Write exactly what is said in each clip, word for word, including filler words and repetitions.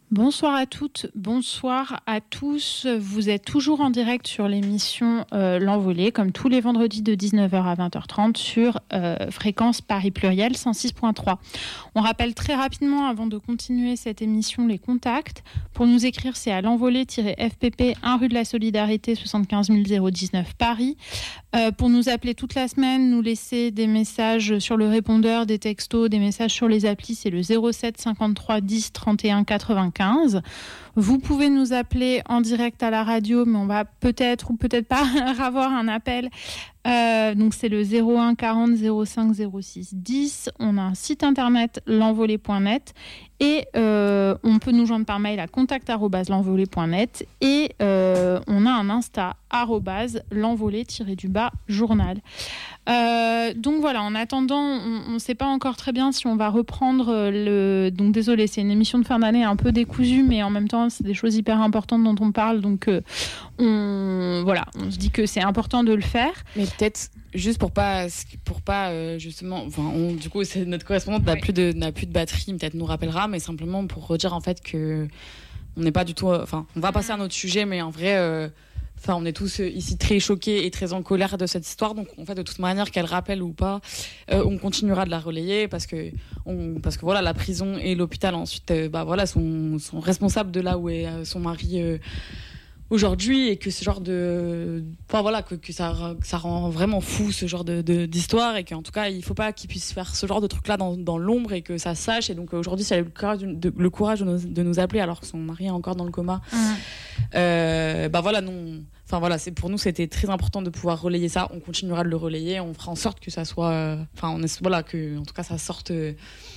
Bonsoir à toutes, bonsoir à tous. Vous êtes toujours en direct sur l'émission euh, L'Envolée, comme tous les vendredis de dix-neuf heures à vingt heures trente sur euh, fréquence Paris Pluriel cent six virgule trois. On rappelle très rapidement, avant de continuer cette émission, les contacts. Pour nous écrire, c'est à l'envolée-F P P, un rue de la Solidarité, soixante-quinze mille dix-neuf Paris. Euh, pour nous appeler toute la semaine, nous laisser des messages sur le répondeur, des textos, des messages sur les applis, c'est le zéro sept cinquante-trois dix trente et un quatre-vingt-quinze. Vous pouvez nous appeler en direct à la radio, mais on va peut-être ou peut-être pas avoir un appel. Euh, donc c'est le zéro un quarante zéro cinq zéro six dix. On a un site internet l'envolée point net et euh, on peut nous joindre par mail à contact arobase l'envolée point net et euh, on a un Insta arobase l'envolée-du-bas journal. Euh, donc voilà, en attendant, on ne sait pas encore très bien si on va reprendre le... Donc désolé, c'est une émission de fin d'année un peu décousue, mais en même temps, c'est des choses hyper importantes dont on parle. Donc euh, on... voilà, on se dit que c'est important de le faire. Mais peut-être, juste pour pas, pour pas euh, justement... Enfin, on, du coup, c'est, notre correspondante n'a, ouais. plus de, n'a plus de batterie, peut-être nous rappellera, mais simplement pour redire en fait que on n'est pas du tout... Enfin, on va passer à un autre sujet, mais en vrai... Euh, Enfin, on est tous ici très choqués et très en colère de cette histoire. Donc, en fait, de toute manière, qu'elle rappelle ou pas, euh, on continuera de la relayer parce que, on, parce que voilà, la prison et l'hôpital ensuite, euh, bah voilà, sont, sont responsables de là où est euh, son mari euh, aujourd'hui et que ce genre de, enfin voilà, que, que ça, que ça rend vraiment fou ce genre de, de d'histoire et qu'en tout cas, il faut pas qu'ils puissent faire ce genre de truc-là dans, dans l'ombre et que ça sache. Et donc aujourd'hui, si elle a eu le courage de, le courage de nous, de nous appeler alors que son mari est encore dans le coma. Mmh. Euh, bah voilà, non. Enfin voilà, c'est pour nous c'était très important de pouvoir relayer ça. On continuera de le relayer. On fera en sorte que ça soit, euh, enfin on est voilà que en tout cas ça sorte, euh,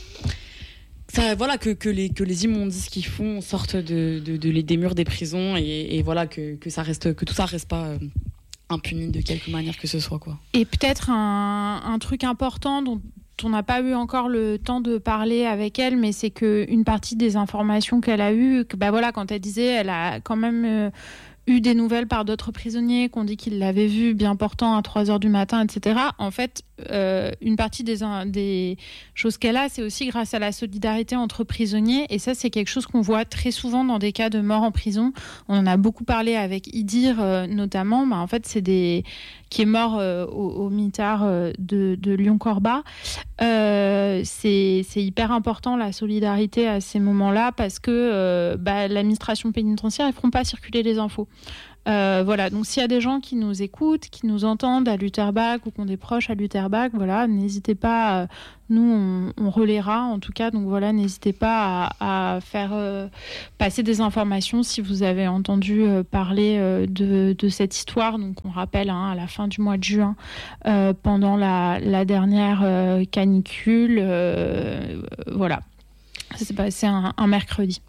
ça voilà que que les que les immondices qu'ils font sortent de de, de les des murs des prisons et, et voilà que que ça reste que tout ça reste pas euh, impuni de quelque manière que ce soit quoi. Et peut-être un un truc important dont on n'a pas eu encore le temps de parler avec elle, mais c'est qu'une partie des informations qu'elle a eues, que, bah voilà, quand elle disait, elle a quand même euh, eu des nouvelles par d'autres prisonniers qu'on dit qu'ils l'avaient vue bien portant à trois heures du matin, et cetera. En fait, euh, une partie des, des choses qu'elle a, c'est aussi grâce à la solidarité entre prisonniers. Et ça, c'est quelque chose qu'on voit très souvent dans des cas de mort en prison. On en a beaucoup parlé avec Idir, euh, notamment. Bah, en fait, c'est des... qui est mort euh, au, au mitard euh, de, de Lyon-Corba. Euh, c'est, c'est hyper important, la solidarité à ces moments-là, parce que euh, bah, l'administration pénitentiaire, ils ne feront pas circuler les infos. Euh, voilà, donc s'il y a des gens qui nous écoutent, qui nous entendent à Lutterbach ou qui ont des proches à Lutterbach, voilà, n'hésitez pas, euh, nous on, on relaiera en tout cas, donc voilà, n'hésitez pas à, à faire euh, passer des informations si vous avez entendu euh, parler euh, de, de cette histoire. Donc on rappelle, hein, à la fin du mois de juin, euh, pendant la, la dernière euh, canicule, euh, voilà, ça s'est passé un, un mercredi.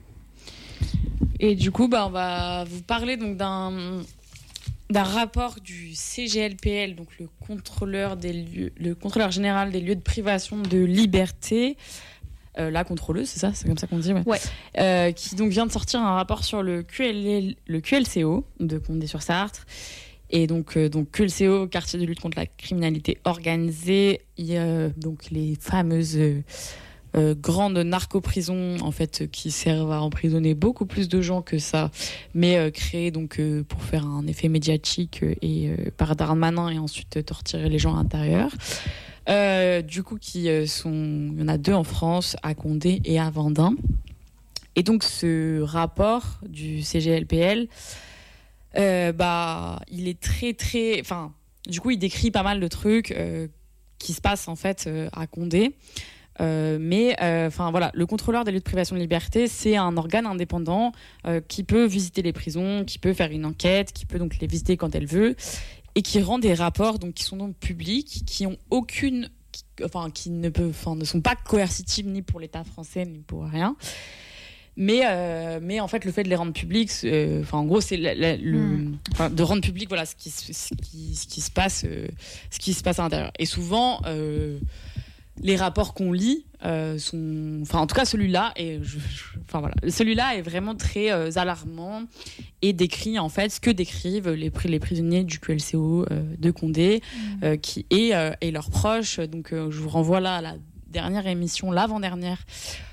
Et du coup, bah, on va vous parler donc d'un, d'un rapport du C G L P L, donc le contrôleur, des lieux, le contrôleur général des lieux de privation de liberté, euh, la contrôleuse, c'est ça, c'est comme ça qu'on dit, ouais. Ouais. Euh, qui donc vient de sortir un rapport sur le Q L L, le Q L C O de Condé-sur-Sarthe. Et donc, euh, donc Q L C O, quartier de lutte contre la criminalité organisée, il y a donc les fameuses euh, Euh, grandes narco-prisons en fait qui servent à emprisonner beaucoup plus de gens que ça, mais euh, créées donc euh, pour faire un effet médiatique euh, et euh, par Darmanin et ensuite euh, torturer les gens à l'intérieur. Euh, du coup, qui euh, sont, il y en a deux en France, à Condé et à Vendin. Et donc ce rapport du C G L P L, euh, bah il est très très, enfin du coup il décrit pas mal de trucs euh, qui se passent en fait euh, à Condé. Euh, mais enfin euh, voilà, le contrôleur des lieux de privation de liberté, c'est un organe indépendant euh, qui peut visiter les prisons, qui peut faire une enquête, qui peut donc les visiter quand elle veut, et qui rend des rapports donc qui sont donc publics, qui ont aucune, qui, enfin qui ne peuvent, enfin ne sont pas coercitives ni pour l'État français ni pour rien. Mais euh, mais en fait le fait de les rendre publics, enfin euh, en gros c'est la, la, le, mmh. de rendre public voilà ce qui ce qui ce qui se passe, euh, ce qui se passe à l'intérieur. Et souvent euh, les rapports qu'on lit euh, sont, enfin en tout cas celui-là et je, je, enfin voilà, celui-là est vraiment très euh, alarmant et décrit en fait ce que décrivent les, les prisonniers du Q L C O euh, de Condé mmh. euh, qui et, euh, et leurs proches. Donc euh, je vous renvoie là à la dernière émission, l'avant-dernière,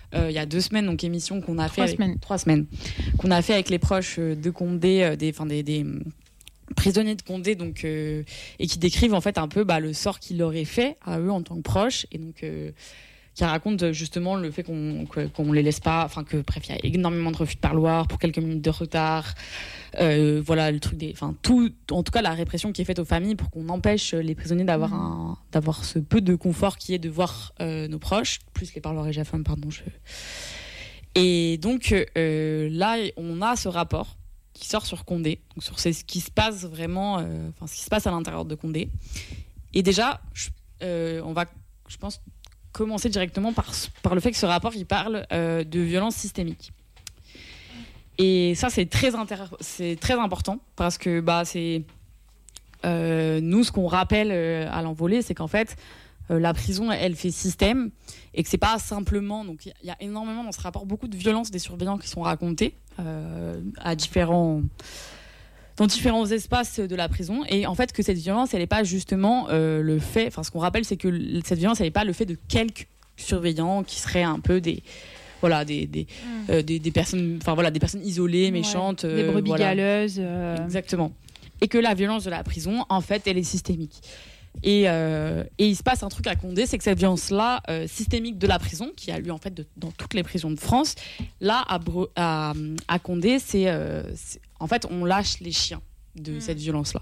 euh, il y a deux semaines, donc émission qu'on a fait trois avec, semaines. trois semaines qu'on a fait avec les proches de Condé, euh, des, enfin des, des prisonniers de Condé, donc euh, et qui décrivent en fait un peu bah, le sort qu'il leur est fait à eux en tant que proches, et donc euh, qui raconte justement le fait qu'on qu'on les laisse pas, enfin que bref, il y a énormément de refus de parloir pour quelques minutes de retard, euh, voilà le truc des, enfin tout, en tout cas la répression qui est faite aux familles pour qu'on empêche les prisonniers d'avoir mmh. un, d'avoir ce peu de confort qui est de voir euh, nos proches, plus les parloirs et G F M, pardon. Je... Et donc euh, là, on a ce rapport qui sort sur Condé, donc sur ce qui se passe vraiment, euh, enfin ce qui se passe à l'intérieur de Condé. Et déjà, je, euh, on va, je pense, commencer directement par, par le fait que ce rapport il parle euh, de violence systémique. Et ça c'est très, inter- c'est très important parce que bah, c'est, euh, nous ce qu'on rappelle euh, à l'envolée, c'est qu'en fait euh, la prison elle fait système et que c'est pas simplement, donc il y, y a énormément dans ce rapport beaucoup de violences des surveillants qui sont racontées euh, à différents dans différents espaces de la prison, et en fait que cette violence elle n'est pas justement euh, le fait, enfin ce qu'on rappelle c'est que cette violence elle n'est pas le fait de quelques surveillants qui seraient un peu des voilà des des, mmh. euh, des, des personnes, enfin voilà des personnes isolées, méchantes, ouais, des brebis voilà. galeuses euh... exactement, et que la violence de la prison en fait elle est systémique. Et, euh, et il se passe un truc à Condé, c'est que cette violence-là, euh, systémique de la prison, qui a lieu en fait de, dans toutes les prisons de France, là à, Bre- à, à Condé, c'est, euh, c'est en fait on lâche les chiens de mmh. cette violence-là.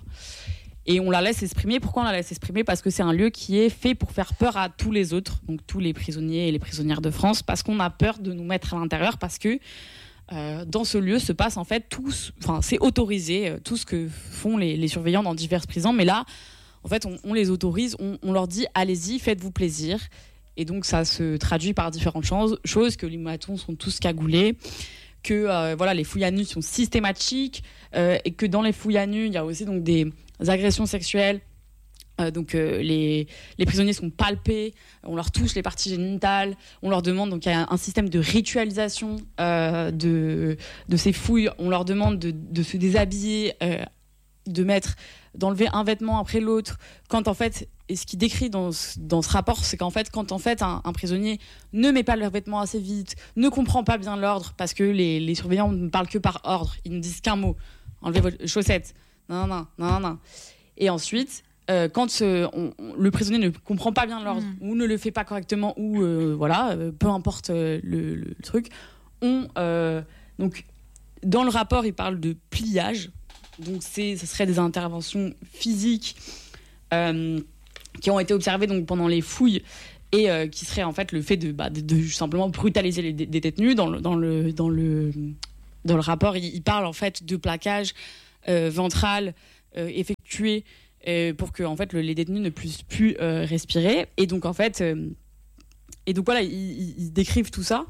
Et on la laisse exprimer. Pourquoi on la laisse exprimer ? Parce que c'est un lieu qui est fait pour faire peur à tous les autres, donc tous les prisonniers et les prisonnières de France, parce qu'on a peur de nous mettre à l'intérieur, parce que euh, dans ce lieu se passe en fait tout, enfin c'est autorisé, euh, tout ce que font les, les surveillants dans diverses prisons, mais là en fait, on, on les autorise, on, on leur dit allez-y, faites-vous plaisir. Et donc, ça se traduit par différentes choses, choses que les matons sont tous cagoulés, que euh, voilà, les fouilles à nu sont systématiques, euh, et que dans les fouilles à nu, il y a aussi donc, des agressions sexuelles. Euh, donc, euh, les, les prisonniers sont palpés, on leur touche les parties génitales, on leur demande, donc il y a un système de ritualisation euh, de, de ces fouilles, on leur demande de, de se déshabiller, euh, de mettre... d'enlever un vêtement après l'autre, quand en fait, et ce qu'il décrit dans ce, dans ce rapport, c'est qu'en fait, quand en fait un, un prisonnier ne met pas le vêtement assez vite, ne comprend pas bien l'ordre, parce que les, les surveillants ne parlent que par ordre, ils ne disent qu'un mot, enlevez vos chaussettes, non, non, non, non. Et ensuite, euh, quand euh, on, on, le prisonnier ne comprend pas bien l'ordre, mmh. ou ne le fait pas correctement, ou euh, voilà, euh, peu importe euh, le, le truc, on, euh, donc, dans le rapport, il parle de pliage. Donc, c'est, ce serait des interventions physiques euh, qui ont été observées donc, pendant les fouilles, et euh, qui serait en fait le fait de, bah, de, de simplement brutaliser les, des détenus. Dans le, dans le, dans le, dans le rapport, il, il parle en fait de plaquage euh, ventral euh, effectué euh, pour que en fait, le, les détenus ne puissent plus euh, respirer. Et donc, en fait, euh, et donc, voilà, ils, ils décrivent tout ça.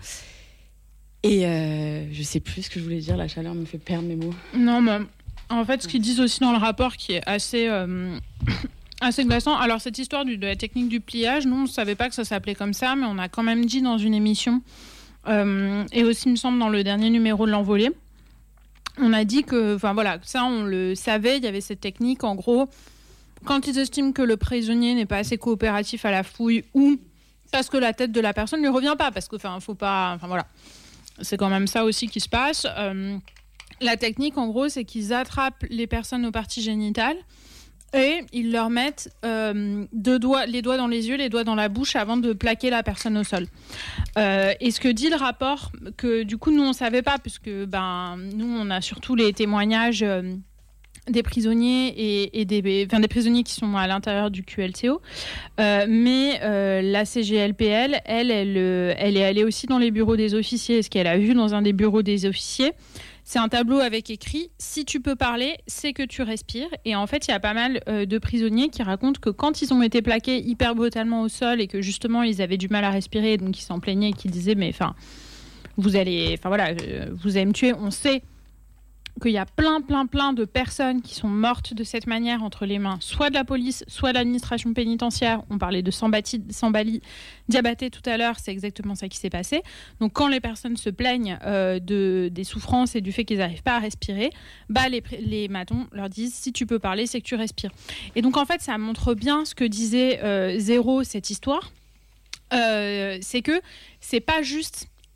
Et euh, je sais plus ce que je voulais dire, la chaleur me fait perdre mes mots. Non, mais... En fait, ce qu'ils disent aussi dans le rapport qui est assez, euh, assez glaçant, alors cette histoire du, de la technique du pliage, nous on ne savait pas que ça s'appelait comme ça, mais on a quand même dit dans une émission, euh, et aussi il me semble dans le dernier numéro de l'Envolée, on a dit que, enfin voilà, ça on le savait, il y avait cette technique, en gros, quand ils estiment que le prisonnier n'est pas assez coopératif à la fouille, ou parce que la tête de la personne ne lui revient pas, parce que, enfin, faut pas, enfin voilà, c'est quand même ça aussi qui se passe. Euh, La technique, en gros, c'est qu'ils attrapent les personnes aux parties génitales et ils leur mettent euh, deux doigts, les doigts dans les yeux, les doigts dans la bouche avant de plaquer la personne au sol. Euh, et ce que dit le rapport, que du coup, nous, on ne savait pas, puisque ben, nous, on a surtout les témoignages euh, des prisonniers et, et des, enfin, des prisonniers qui sont à l'intérieur du Q L C O. Euh, mais euh, la C G L P L, elle, elle, elle, elle est allée aussi dans les bureaux des officiers. Ce qu'elle a vu dans un des bureaux des officiers, c'est un tableau avec écrit « Si tu peux parler, c'est que tu respires ». Et en fait, il y a pas mal euh, de prisonniers qui racontent que quand ils ont été plaqués hyper brutalement au sol et que justement, ils avaient du mal à respirer, donc ils s'en plaignaient et qu'ils disaient « Mais enfin, vous allez, enfin voilà, euh, vous allez me tuer ». On sait qu'il y a plein, plein, plein de personnes qui sont mortes de cette manière entre les mains, soit de la police, soit de l'administration pénitentiaire. On parlait de Sambati, Sambali Diabaté tout à l'heure, c'est exactement ça qui s'est passé. Donc quand les personnes se plaignent euh, de, des souffrances et du fait qu'ils n'arrivent pas à respirer, bah les, les matons leur disent « Si tu peux parler, c'est que tu respires ». Et donc en fait, ça montre bien ce que disait euh, Zéro, cette histoire. Euh, c'est que c'est pas juste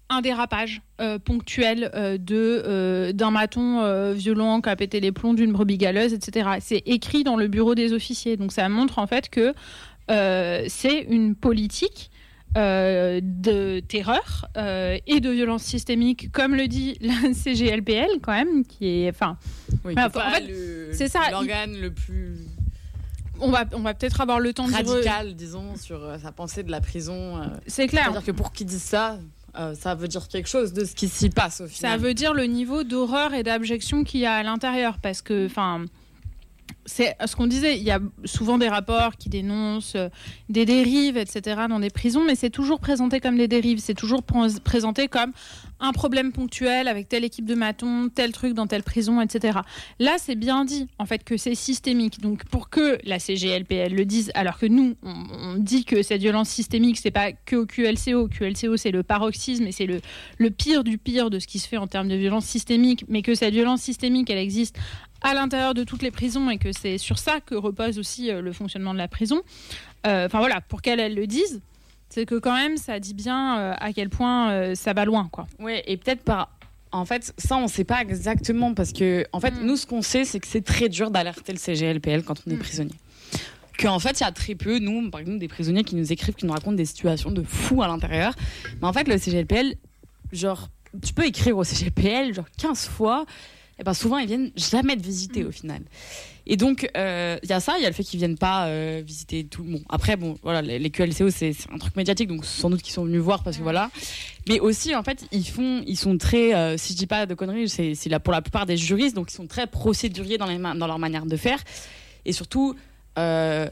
un dérapage euh, ponctuel euh, de, euh, d'un maton euh, violent qui a pété les plombs d'une brebis galeuse, et cetera. C'est écrit dans le bureau des officiers. Donc ça montre en fait que euh, c'est une politique euh, de terreur euh, et de violence systémique, comme le dit la C G L P L quand même, qui est... Enfin, oui, enfin, en fait, le, c'est ça. L'organe il... le plus... On va, on va peut-être avoir le temps de radical, re... disons, sur euh, sa pensée de la prison. Euh, c'est clair. C'est-à-dire que pour qu'ils disent ça... Euh, ça veut dire quelque chose de ce qui s'y passe au final. Ça veut dire le niveau d'horreur et d'abjection qu'il y a à l'intérieur, parce que, enfin, c'est ce qu'on disait, il y a souvent des rapports qui dénoncent euh, des dérives, et cetera dans des prisons, mais c'est toujours présenté comme des dérives, c'est toujours pr- présenté comme un problème ponctuel avec telle équipe de matons, tel truc dans telle prison, et cetera. Là, c'est bien dit, en fait, que c'est systémique. Donc, pour que la C G L P L le dise, alors que nous, on, on dit que cette violence systémique, c'est pas que au Q L C O. Q L C O, c'est le paroxysme et c'est le, le pire du pire de ce qui se fait en termes de violence systémique, mais que cette violence systémique, elle existe à l'intérieur de toutes les prisons et que c'est sur ça que repose aussi euh, le fonctionnement de la prison. Enfin, euh, voilà, pour qu'elles elles le disent, c'est que quand même, ça dit bien euh, à quel point euh, ça va loin, quoi. Ouais, et peut-être par... En fait, ça, on ne sait pas exactement parce que, en fait, mm. nous, ce qu'on sait, c'est que c'est très dur d'alerter le C G L P L quand on est mm. prisonnier. Qu'en fait, il y a très peu, nous, par exemple, des prisonniers qui nous écrivent, qui nous racontent des situations de fous à l'intérieur. Mais en fait, le C G L P L, genre, tu peux écrire au C G L P L, genre, quinze fois, et ben souvent, ils viennent jamais te visiter mm. au final. Et donc, il euh, y a ça, il y a le fait qu'ils viennent pas euh, visiter tout le monde. Après, bon, voilà, les, les Q L C O, c'est, c'est un truc médiatique, donc sans doute qu'ils sont venus voir parce que voilà. Mais aussi, en fait, ils font, ils sont très, euh, si je dis pas de conneries, c'est, c'est là pour la plupart des juristes, donc ils sont très procéduriers dans, les ma- dans leur manière de faire. Et surtout, euh,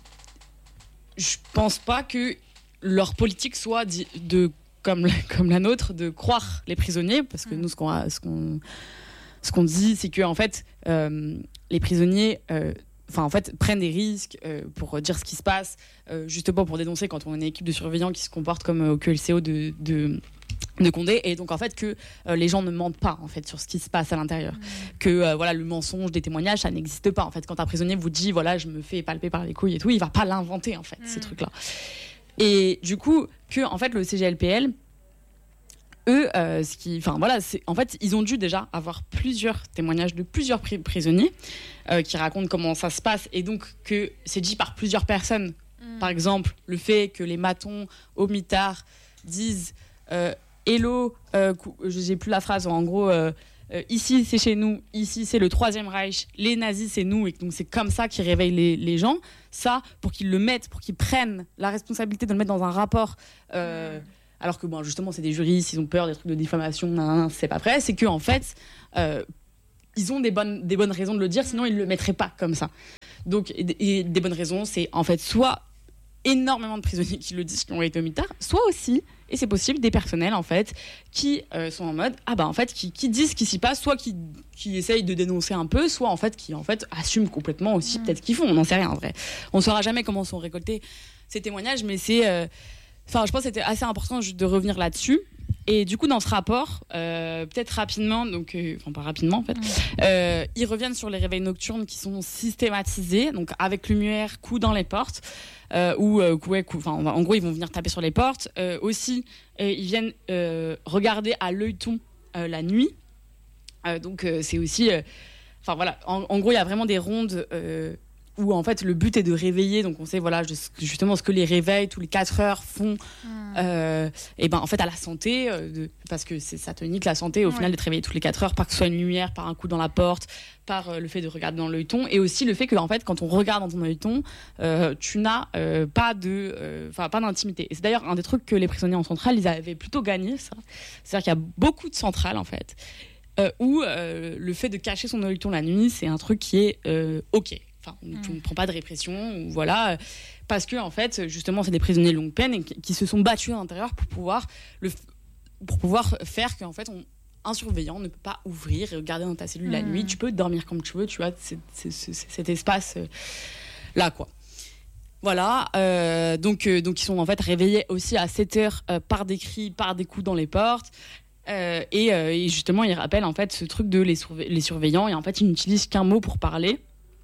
je pense pas que leur politique soit de, de comme, comme la nôtre, de croire les prisonniers, parce que nous, ce qu'on a, ce qu'on Ce qu'on dit, c'est que en fait, euh, les prisonniers, euh, en fait, prennent des risques euh, pour dire ce qui se passe, euh, justement pour dénoncer quand on est une équipe de surveillants qui se comporte comme au Q L C O de, de, de Condé, et donc en fait que euh, les gens ne mentent pas en fait sur ce qui se passe à l'intérieur, mmh. que euh, voilà le mensonge des témoignages, ça n'existe pas en fait. Quand un prisonnier vous dit voilà je me fais palper par les couilles et tout, il va pas l'inventer en fait mmh. ces trucs-là. Et du coup que en fait le C G L P L eux, euh, ce qui, enfin voilà, c'est, en fait, ils ont dû déjà avoir plusieurs témoignages de plusieurs pri- prisonniers euh, qui racontent comment ça se passe, et donc que c'est dit par plusieurs personnes. Mmh. Par exemple, le fait que les matons au mitard disent euh, "Hello", euh, j'ai plus la phrase, en gros, euh, euh, ici c'est chez nous, ici c'est le Troisième Reich, les nazis c'est nous, et donc c'est comme ça qu'ils réveillent les, les gens. Ça, pour qu'ils le mettent, pour qu'ils prennent la responsabilité de le mettre dans un rapport. Euh, mmh. Alors que bon, justement, c'est des juristes, ils ont peur des trucs de diffamation, nan, nan, c'est pas vrai. C'est qu'en fait, euh, ils ont des bonnes, des bonnes raisons de le dire, sinon ils ne le mettraient pas comme ça. Donc, et, et des bonnes raisons, c'est en fait soit énormément de prisonniers qui le disent, qui ont été au mitard, soit aussi, et c'est possible, des personnels en fait, qui euh, sont en mode, ah bah en fait, qui, qui disent ce qui s'y passe, soit qui, qui essayent de dénoncer un peu, soit en fait, qui en fait assument complètement aussi mmh. peut-être qu'ils font, on n'en sait rien en vrai. On ne saura jamais comment sont récoltés ces témoignages, mais c'est... Euh, Enfin, je pense que c'était assez important de revenir là-dessus. Et du coup, dans ce rapport, euh, peut-être rapidement, donc, euh, enfin pas rapidement en fait, euh, ils reviennent sur les réveils nocturnes qui sont systématisés, donc avec lumière, coup dans les portes, euh, ou euh, ouais, coup, enfin, en gros, ils vont venir taper sur les portes. Euh, aussi, euh, ils viennent euh, regarder à l'œilleton euh, la nuit. Euh, donc, euh, c'est aussi, enfin euh, voilà, en, en gros, il y a vraiment des rondes. Euh, où en fait le but est de réveiller, donc on sait voilà justement ce que les réveils tous les quatre heures font mmh. euh, et ben en fait à la santé euh, de, parce que c'est, ça te nique la santé au ouais. final d'être réveillé toutes les quatre heures par que ce soit une lumière, par un coup dans la porte, par euh, le fait de regarder dans l'œilleton, et aussi le fait que en fait quand on regarde dans ton œilleton euh, tu n'as euh, pas de enfin euh, pas d'intimité, et c'est d'ailleurs un des trucs que les prisonniers en centrale ils avaient plutôt gagné, ça, c'est-à-dire qu'il y a beaucoup de centrales en fait euh, où euh, le fait de cacher son œilleton la nuit c'est un truc qui est euh, ok. Enfin, on ne mmh. prend pas de répression, ou voilà, parce que en fait, justement, c'est des prisonniers de longue peine et qui, qui se sont battus à l'intérieur pour pouvoir le, pour pouvoir faire qu'en fait, on, un surveillant ne peut pas ouvrir et regarder dans ta cellule mmh. la nuit. Tu peux dormir comme tu veux, tu as c'est, c'est, c'est, cet espace euh, là, quoi. Voilà, euh, donc euh, donc ils sont en fait réveillés aussi à sept heures euh, par des cris, par des coups dans les portes. Euh, et, euh, et justement, ils rappellent en fait ce truc de les, surve- les surveillants, et en fait, ils n'utilisent qu'un mot pour parler.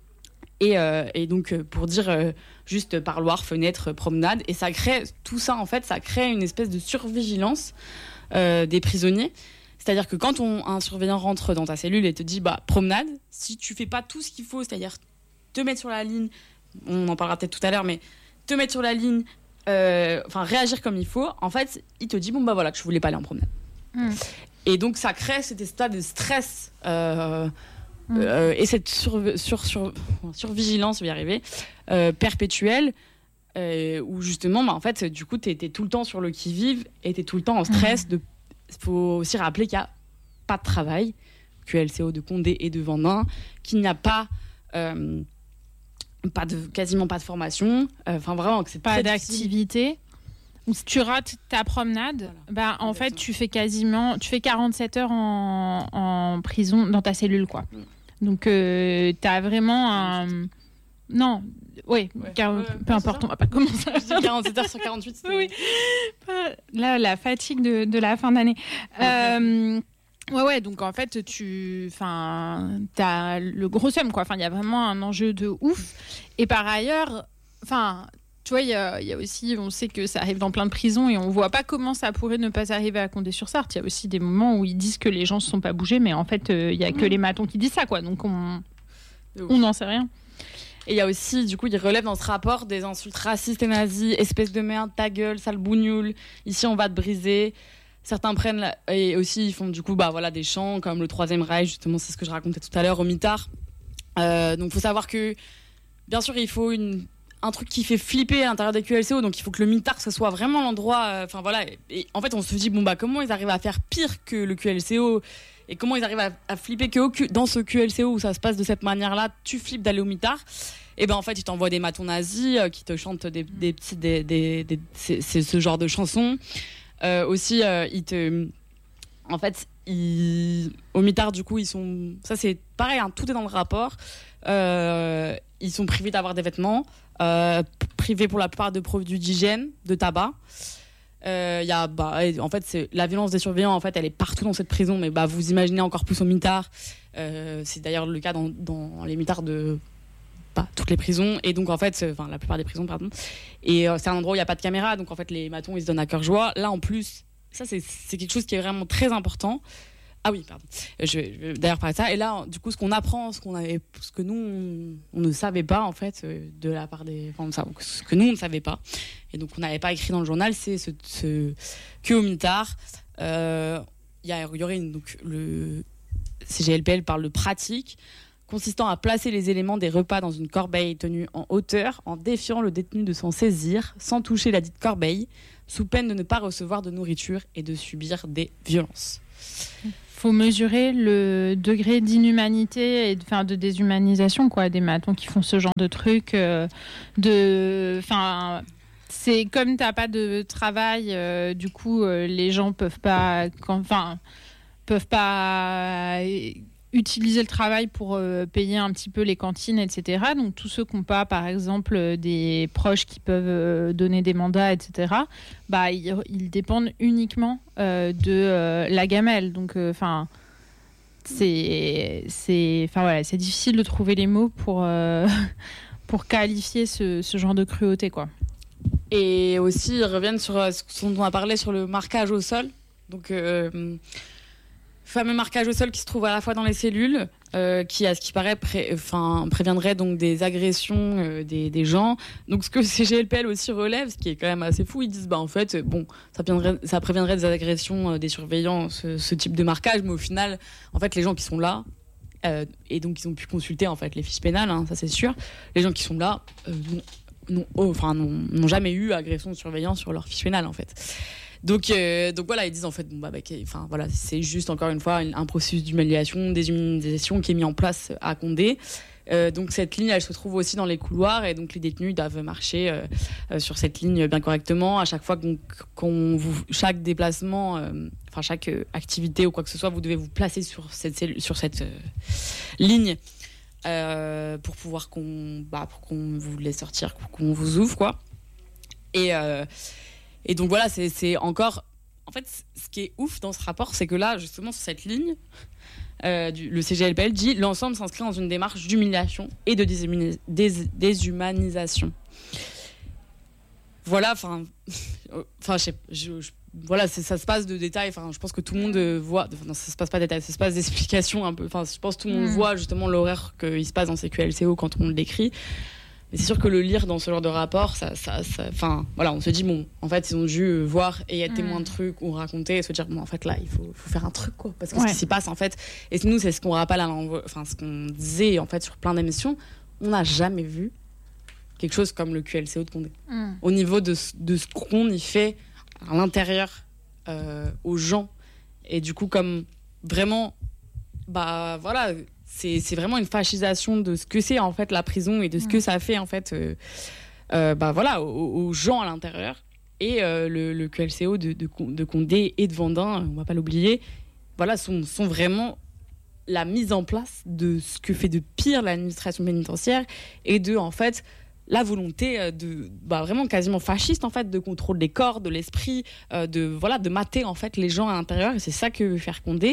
Et, euh, et donc pour dire euh, juste parloir, fenêtre, promenade, et ça crée tout ça en fait, ça crée une espèce de survigilance euh, des prisonniers. C'est-à-dire que quand on, un surveillant rentre dans ta cellule et te dit bah, promenade, si tu fais pas tout ce qu'il faut, c'est-à-dire te mettre sur la ligne, on en parlera peut-être tout à l'heure, mais te mettre sur la ligne, euh, enfin réagir comme il faut, en fait, il te dit bon bah voilà que je voulais pas aller en promenade. Mmh. Et donc ça crée cet état de stress euh, mmh. euh, et cette sur, sur, sur, survigilance, je vais y arriver, euh, perpétuelle, euh, où justement, bah, en fait, du coup, t'es, t'es tout le temps sur le qui-vive et t'es tout le temps en stress. Il mmh. faut aussi rappeler qu'il n'y a pas de travail, Q L C O de Condé et de Vendin, qu'il n'y a pas... Euh, Pas de, quasiment pas de formation, enfin euh, vraiment que c'est pas d'activité. Si tu rates ta promenade, voilà. bah, en fait tu fais quasiment tu fais quarante-sept heures en, en prison dans ta cellule quoi. Mm. Donc euh, t'as vraiment un non ouais, ouais. Car... ouais peu importe, on va pas commencer. quarante-sept heures sur quarante-huit. C'est... Oui. Là la fatigue de, de la fin d'année. Euh, Ouais, ouais, donc en fait, tu enfin, as le gros somme, quoi. Enfin, il y a vraiment un enjeu de ouf. Et par ailleurs, enfin, tu vois, il y a, y a aussi, on sait que ça arrive dans plein de prisons et on voit pas comment ça pourrait ne pas arriver à Condé-sur-Sarthe. Il y a aussi des moments où ils disent que les gens se sont pas bougés, mais en fait, il euh, y a que les matons qui disent ça, quoi. Donc on on n'en sait rien. Et il y a aussi, du coup, il relève dans ce rapport des insultes racistes et nazis, espèce de merde, ta gueule, sale bougnoule, ici on va te briser. Certains prennent la... et aussi ils font du coup bah voilà des chants comme le Troisième Reich, justement c'est ce que je racontais tout à l'heure au mitard. Euh, donc faut savoir que bien sûr il faut une un truc qui fait flipper à l'intérieur des Q L C O, donc il faut que le mitard ce soit vraiment l'endroit. Enfin euh, voilà et, et en fait on se dit bon bah comment ils arrivent à faire pire que le Q L C O et comment ils arrivent à, à flipper que au, dans ce Q L C O où ça se passe de cette manière-là, tu flippes d'aller au mitard. Et ben en fait ils t'envoient des matons nazis euh, qui te chantent des, des petits des, des, des, des c'est, c'est ce genre de chansons. Euh, aussi, euh, ils te... En fait, ils... au mitard, du coup, ils sont... Ça, c'est pareil, hein, tout est dans le rapport. Euh, ils sont privés d'avoir des vêtements, euh, privés pour la plupart de produits d'hygiène, de tabac. Euh, y a, bah, en fait, c'est... la violence des surveillants, en fait, elle est partout dans cette prison, mais bah, vous imaginez encore plus au mitard. Euh, c'est d'ailleurs le cas dans, dans les mitards de... Pas toutes les prisons, et donc en fait, enfin la plupart des prisons, pardon. Et euh, c'est un endroit où il n'y a pas de caméra, donc en fait les matons ils se donnent à cœur joie. Là en plus, ça c'est, c'est quelque chose qui est vraiment très important. Ah oui, pardon. Je, je vais d'ailleurs parler de ça. Et là, du coup, ce qu'on apprend, ce qu'on avait, ce que nous on, on ne savait pas en fait, de la part des, enfin ça, ce que nous on ne savait pas, et donc on n'avait pas écrit dans le journal, c'est ce, ce que au mitard, il euh, y, y aurait une, donc le C G L P L parle de pratique consistant à placer les éléments des repas dans une corbeille tenue en hauteur en défiant le détenu de s'en saisir sans toucher la dite corbeille, sous peine de ne pas recevoir de nourriture et de subir des violences. Il faut mesurer le degré d'inhumanité et de, enfin, de déshumanisation quoi, des matons qui font ce genre de trucs. Euh, de, enfin, c'est comme tu n'as pas de travail, euh, du coup, euh, les gens peuvent pas... Enfin, peuvent pas... utiliser le travail pour euh, payer un petit peu les cantines, et cetera. Donc, tous ceux qui n'ont pas, par exemple, euh, des proches qui peuvent euh, donner des mandats, et cetera, bah, ils, ils dépendent uniquement euh, de euh, la gamelle. Donc, enfin, euh, c'est, c'est, voilà, c'est difficile de trouver les mots pour, euh, pour qualifier ce, ce genre de cruauté, quoi. Et aussi, ils reviennent sur ce dont on a parlé, sur le marquage au sol. Donc... Euh, fameux marquage au sol qui se trouve à la fois dans les cellules, euh, qui, à ce qui paraît, pré- enfin, préviendrait donc des agressions euh, des, des gens. Donc, ce que C G L P L aussi relève, ce qui est quand même assez fou, ils disent, bah, en fait, bon, ça, ça préviendrait des agressions euh, des surveillants, ce, ce type de marquage, mais au final, en fait, les gens qui sont là, euh, et donc ils ont pu consulter en fait les fiches pénales, hein, ça c'est sûr, les gens qui sont là euh, n'ont, oh, enfin, n'ont, n'ont jamais eu agression de surveillant sur leur fiche pénale, en fait. Donc, euh, donc voilà, ils disent en fait, bon, bah, bah, enfin, voilà, c'est juste encore une fois un, un processus d'humiliation, déshumanisation qui est mis en place à Condé. Euh, donc cette ligne, elle se trouve aussi dans les couloirs et donc les détenus doivent marcher euh, euh, sur cette ligne bien correctement. À chaque fois qu'on, qu'on vous, chaque déplacement, euh, enfin chaque euh, activité ou quoi que ce soit, vous devez vous placer sur cette cellule, sur cette euh, ligne euh, pour pouvoir qu'on, bah, pour qu'on vous laisse sortir, pour qu'on vous ouvre, quoi. Et euh, Et donc voilà, c'est, c'est encore... En fait, ce qui est ouf dans ce rapport, c'est que là, justement, sur cette ligne, euh, du, le C G L P L dit « L'ensemble s'inscrit dans une démarche d'humiliation et de déshumanis- dés- déshumanisation. » Voilà, enfin... Enfin, je, je, je, voilà, c'est, ça se passe de détails. Enfin, je pense que tout le monde voit. Enfin, non, ça se passe pas de détails, ça se passe d'explications un peu. Enfin, je pense que tout le monde mmh. voit justement l'horreur qu'il se passe dans ces Q L C O quand on le décrit. Mais c'est sûr que le lire dans ce genre de rapport, ça, ça, ça, enfin, voilà, on se dit bon, en fait, ils ont dû voir et être mmh. témoins de trucs ou raconter et se dire bon, en fait, là, il faut, faut faire un truc quoi, parce que ouais. ce qui s'y passe en fait. Et nous, c'est ce qu'on rappelle, à enfin, ce qu'on disait en fait sur plein d'émissions, on n'a jamais vu quelque chose comme le Q L C O de Condé. Mmh. Au niveau de, de ce qu'on y fait à l'intérieur euh, aux gens. Et du coup, comme vraiment, bah voilà, c'est, c'est vraiment une fascisation de ce que c'est en fait la prison et de ce mmh. que ça fait en fait, euh, euh, bah voilà, aux, aux gens à l'intérieur. Et euh, le, le Q L C O de, de, de Condé et de Vendin, on va pas l'oublier, voilà, sont, sont vraiment la mise en place de ce que fait de pire l'administration pénitentiaire et de en fait la volonté de bah vraiment quasiment fasciste en fait de contrôle des corps, de l'esprit, euh, de voilà de mater en fait les gens à l'intérieur, et c'est ça que veut faire Condé.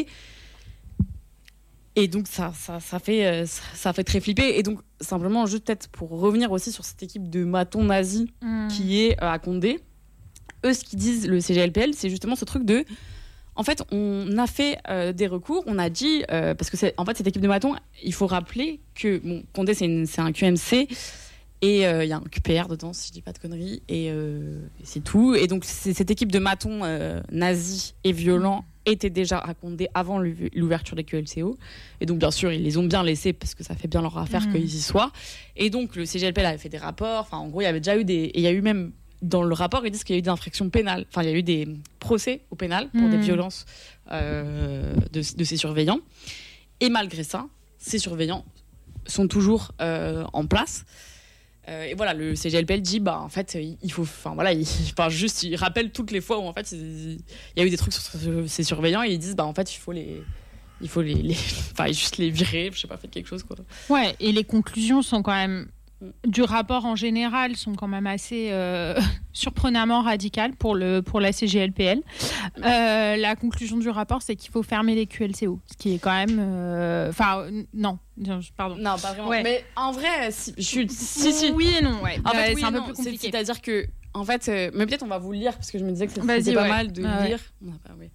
Et donc ça ça ça fait ça, ça fait très flipper. Et donc simplement juste peut-être pour revenir aussi sur cette équipe de matons nazis mmh. qui est euh, à Condé, eux ce qu'ils disent le C G L P L, c'est justement ce truc de en fait, on a fait euh, des recours, on a dit euh, parce que c'est en fait cette équipe de matons, il faut rappeler que bon Condé c'est, une, c'est un Q M C. Et il euh, y a un Q P R dedans, si je dis pas de conneries, et euh, c'est tout. Et donc, c'est, cette équipe de matons euh, nazis et violents était déjà à Condé avant l'ouverture des Q L C O. Et donc, bien sûr, ils les ont bien laissés parce que ça fait bien leur affaire mmh. qu'ils y soient. Et donc, le C G L P L avait fait des rapports. Enfin, en gros, il y avait déjà eu des. Et il y a eu même, dans le rapport, ils disent qu'il y a eu des infractions pénales. Enfin, il y a eu des procès au pénal pour mmh. des violences euh, de, de ces surveillants. Et malgré ça, ces surveillants sont toujours euh, en place. Euh, et voilà, le C G L P L dit bah en fait il faut, enfin voilà, il, enfin juste il rappelle toutes les fois où en fait il, il y a eu des trucs sur ces surveillants et ils disent bah en fait il faut les, il faut les, les enfin juste les virer, je sais pas, faites quelque chose quoi. Ouais, et les conclusions sont quand même du rapport en général sont quand même assez euh, surprenamment radicales pour le pour la C G L P L. Euh, la conclusion du rapport, c'est qu'il faut fermer les Q L C O, ce qui est quand même, enfin euh, non, pardon. Non, pas vraiment. Ouais. Mais en vrai, si, je suis, si, si. Oui et non. Ouais. En fait, ouais, oui c'est un non, peu plus compliqué. C'est, c'est-à-dire que, en fait, euh, mais peut-être on va vous le lire parce que je me disais que c'était, c'était pas ouais. mal de ah, lire. Ouais. Ah, bah, ouais.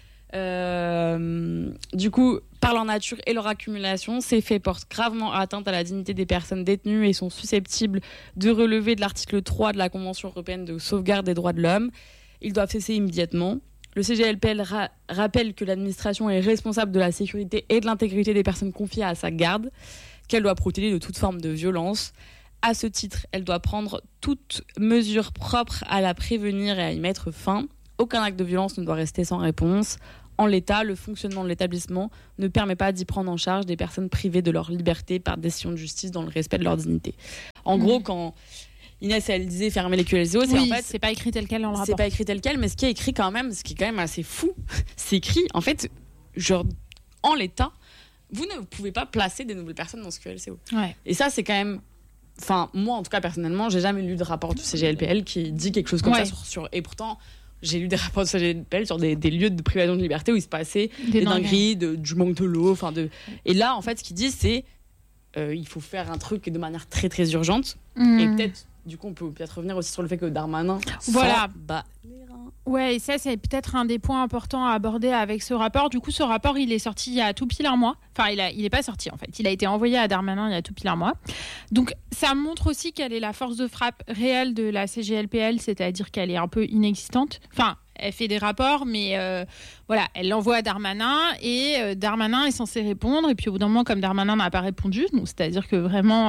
Euh, du coup, par leur nature et leur accumulation, ces faits portent gravement atteinte à la dignité des personnes détenues et sont susceptibles de relever de l'article trois de la Convention européenne de sauvegarde des droits de l'homme. Ils doivent cesser immédiatement. Le C G L P L ra- rappelle que l'administration est responsable de la sécurité et de l'intégrité des personnes confiées à sa garde, qu'elle doit protéger de toute forme de violence. À ce titre, elle doit prendre toute mesure propre à la prévenir et à y mettre fin. Aucun acte de violence ne doit rester sans réponse. En l'état, le fonctionnement de l'établissement ne permet pas d'y prendre en charge des personnes privées de leur liberté par décision de justice dans le respect de leur dignité. En mmh. gros, quand Inès elle disait fermer les Q L C O, c'est oui, en fait c'est pas écrit tel quel dans le rapport. C'est pas écrit tel quel, mais ce qui est écrit quand même, ce qui est quand même assez fou, c'est écrit en fait, genre en l'état, vous ne pouvez pas placer des nouvelles personnes dans ce Q L C O. Ouais. Et ça, c'est quand même. Enfin, moi en tout cas personnellement, j'ai jamais lu de rapport du C G L P L qui dit quelque chose comme ouais. ça sur, sur. Et pourtant. J'ai lu des rapports de C G L P L sur des, des lieux de privation de liberté où il se passait des, des dingueries, de, du manque de l'eau. Enfin de... Et là, en fait, ce qu'ils disent, c'est euh, il faut faire un truc de manière très, très urgente. Mmh. Et peut-être, du coup, on peut peut-être revenir aussi sur le fait que Darmanin voilà. bat les reins. Ouais, et ça, c'est peut-être un des points importants à aborder avec ce rapport. Du coup, ce rapport, il est sorti il y a tout pile un mois. Enfin, il, a, il est pas sorti, en fait. Il a été envoyé à Darmanin il y a tout pile un mois. Donc, ça montre aussi quelle est la force de frappe réelle de la C G L P L, c'est-à-dire qu'elle est un peu inexistante. Enfin, elle fait des rapports, mais euh, voilà, elle l'envoie à Darmanin et euh, Darmanin est censé répondre. Et puis au bout d'un moment, comme Darmanin n'a pas répondu, donc c'est-à-dire que vraiment,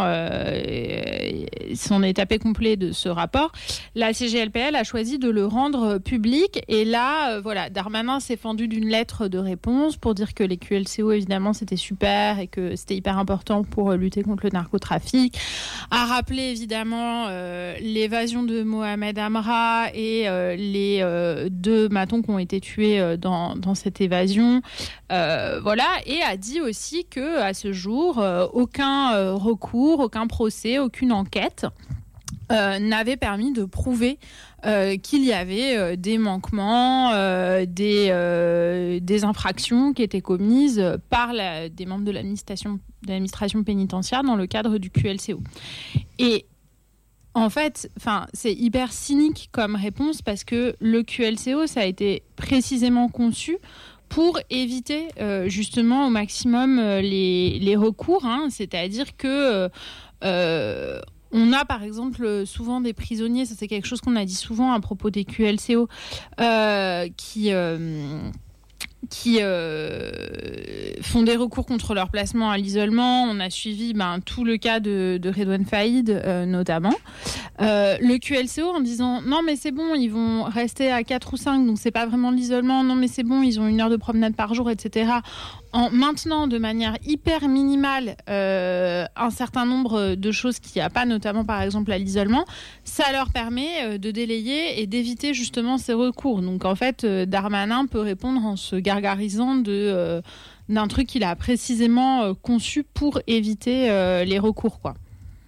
euh, c'en est tapé complet de ce rapport, la C G L P L a choisi de le rendre public. Et là, euh, voilà, Darmanin s'est fendu d'une lettre de réponse pour dire que les Q L C O, évidemment, c'était super et que c'était hyper important pour lutter contre le narcotrafic. A rappelé évidemment euh, l'évasion de Mohamed Amra et euh, les euh, deux matons qui ont été tués euh, dans, dans cette évasion. Euh, voilà, et a dit aussi que à ce jour, euh, aucun euh, recours, aucun procès, aucune enquête euh, n'avait permis de prouver euh, qu'il y avait euh, des manquements, euh, des, euh, des infractions qui étaient commises par la, des membres de l'administration, de l'administration pénitentiaire dans le cadre du Q L C O. Et En fait, c'est hyper cynique comme réponse parce que le Q L C O, ça a été précisément conçu pour éviter euh, justement au maximum euh, les, les recours. Hein, c'est-à-dire que... Euh, on a par exemple souvent des prisonniers, ça c'est quelque chose qu'on a dit souvent à propos des Q L C O, euh, qui... Euh, qui euh, font des recours contre leur placement à l'isolement. On a suivi ben, tout le cas de, de Redouane Faïd, euh, notamment. Euh, le Q L C O en disant « Non, mais c'est bon, ils vont rester à quatre ou cinq, donc c'est pas vraiment de l'isolement. Non, mais c'est bon, ils ont une heure de promenade par jour, et cetera » En maintenant de manière hyper minimale euh, un certain nombre de choses qu'il n'y a pas, notamment par exemple à l'isolement, ça leur permet de délayer et d'éviter justement ces recours. Donc en fait, Darmanin peut répondre en se gargarisant de, euh, d'un truc qu'il a précisément euh, conçu pour éviter euh, les recours, quoi.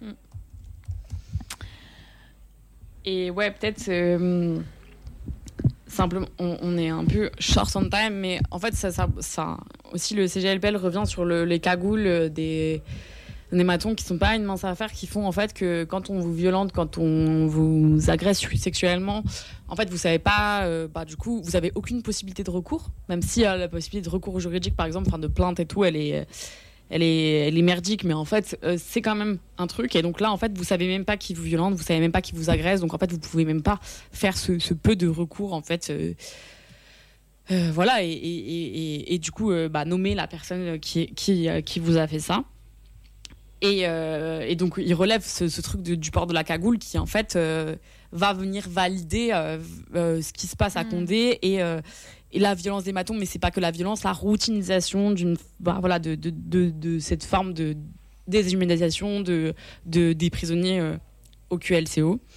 Et ouais, peut-être... Euh... Simplement, on, on est un peu short on time, mais en fait, ça, ça, ça aussi le C G L P L revient sur le, les cagoules des, des matons qui sont pas une mince affaire, qui font en fait que quand on vous violente, quand on vous agresse sexuellement, en fait, vous savez pas, euh, bah, du coup, vous avez aucune possibilité de recours, même si euh, la possibilité de recours juridique, par exemple, enfin de plainte et tout, elle est. Elle est, elle est merdique, mais en fait, euh, c'est quand même un truc. Et donc là, en fait, vous savez même pas qui vous violente, vous savez même pas qui vous agresse. Donc en fait, vous pouvez même pas faire ce, ce peu de recours, en fait. Euh, euh, voilà, et, et, et, et du coup, euh, bah, nommer la personne qui, qui, qui vous a fait ça. Et, euh, et donc, il relève ce, ce truc de, du port de la cagoule qui, en fait, euh, va venir valider euh, euh, ce qui se passe à Condé et... Euh, et la violence des matons, mais c'est pas que la violence, la routinisation d'une, bah, voilà, de, de, de, de cette forme de déshumanisation de, de, des prisonniers euh, au Q L C O.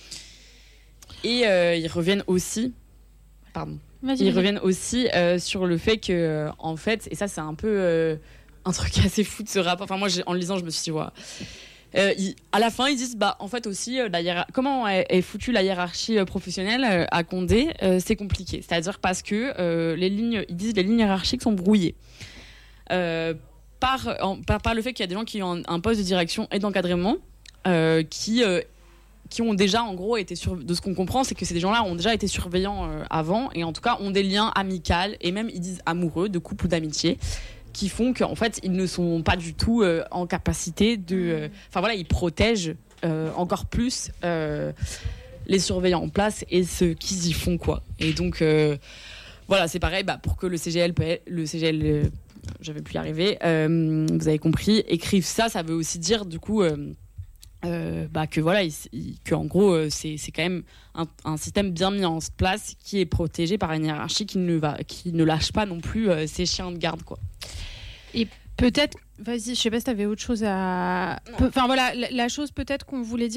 Et euh, ils reviennent aussi, pardon, vas-y, ils vas-y. reviennent aussi euh, sur le fait que, euh, en fait, et ça c'est un peu euh, un truc assez fou de ce rapport. Enfin moi, en le lisant, je me suis dit, ouais. Euh, ils, à la fin, ils disent, bah, en fait aussi, euh, la hiérar- comment est, est foutue la hiérarchie euh, professionnelle euh, à Condé, euh, c'est compliqué. C'est-à-dire parce que euh, les lignes, ils disent, les lignes hiérarchiques sont brouillées euh, par, en, par par le fait qu'il y a des gens qui ont un, un poste de direction et d'encadrement euh, qui euh, qui ont déjà, en gros, été sur, de ce qu'on comprend, c'est que ces gens-là ont déjà été surveillants euh, avant et en tout cas ont des liens amicaux et même ils disent amoureux, de couple ou d'amitié, qui font qu'en fait, ils ne sont pas du tout euh, en capacité de... Enfin euh, voilà, ils protègent euh, encore plus euh, les surveillants en place et ce qu'ils y font, quoi. Et donc, euh, voilà, c'est pareil, bah, pour que le C G L, le C G L, euh, j'avais pu y arriver, euh, vous avez compris, écrivent ça, ça veut aussi dire, du coup... Euh, Euh, bah que voilà, il, il, que en gros euh, c'est c'est quand même un, un système bien mis en place qui est protégé par une hiérarchie qui ne va qui ne lâche pas non plus euh, ses chiens de garde, quoi. Et peut-être, vas-y, je sais pas si t'avais autre chose à, enfin voilà, la, la chose peut-être qu'on voulait dire.